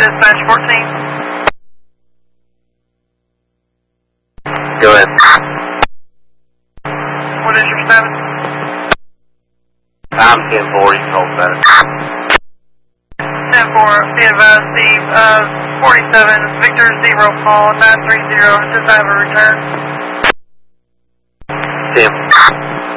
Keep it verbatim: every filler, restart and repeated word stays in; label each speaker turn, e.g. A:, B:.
A: dispatch fourteen.
B: Go ahead.
A: What is your status?
B: I'm ten four, you can hold that.
A: ten four, be advised, the uh, forty-seven, Victor Zero, Paul, nine three zero, does I have a return?
B: Tim.